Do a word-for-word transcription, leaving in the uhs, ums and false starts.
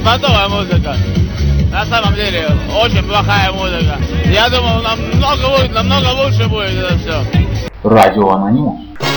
беспонтовая музыка. На самом деле, очень плохая музыка. Я думал, намного, намного лучше будет это все. Радио Анонимус.